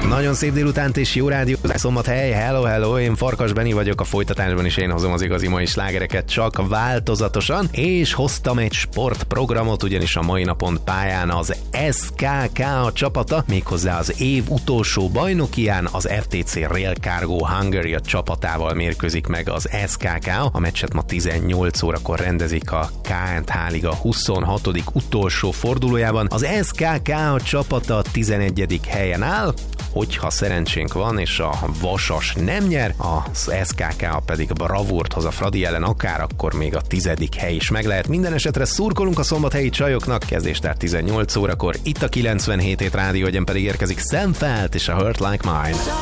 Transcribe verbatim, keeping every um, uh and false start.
Nagyon szép délutánt és jó rádió. Szombathely, hello, hello, én Farkas Benni vagyok, a folytatásban is én hozom az igazi mai slágereket, csak változatosan, és hoztam egy sportprogramot, ugyanis a mai napon pályán az es ká ká a csapata, méghozzá az év utolsó bajnokián az ef té cé Rail Cargo Hungary csapatával mérkőzik meg az es ká ká. A meccset ma tizennyolc órakor rendezik a ká és há Liga huszonhatodik utolsó fordulójában. Az es ká ká a csapata tizenegyedik helyen áll, hogyha szerencsénk van, és a Vasas nem nyer, az es ká ká pedig bravúrt hoz a Fradi ellen, akár akkor még a tizedik hely is meg lehet. Minden esetre szurkolunk a szombathelyi csajoknak, kezdéstár tizennyolc órakor, itt a kilencvenhét hét rádió, egyen pedig érkezik Sam Feldt és a Hurt Like Mine.